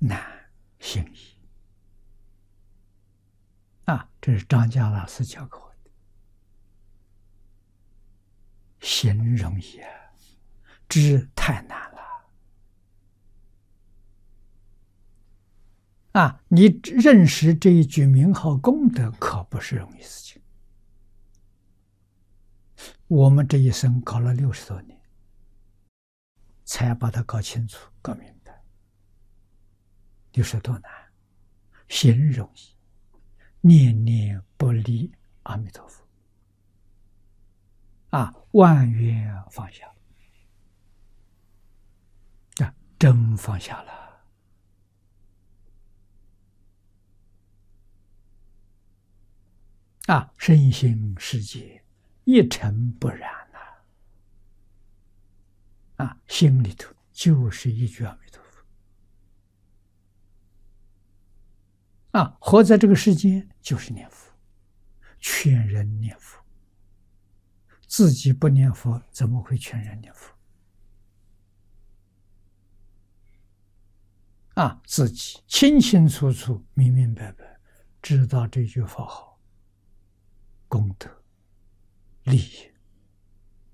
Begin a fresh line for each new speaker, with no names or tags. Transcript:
难行易。这是张家老师教给我的。行容易知太难了。你认识这一句名号功德，可不是容易事情。我们这一生搞了60多年，才把它搞清楚、搞明白。你说多难？行容易，念念不离阿弥陀佛。万缘放下，真放下了。身心世界一尘不染心里头就是一句阿弥陀佛。活在这个世间就是念佛，劝人念佛。自己不念佛，怎么会劝人念佛？自己清清楚楚、明明白白知道这句佛号功德利益，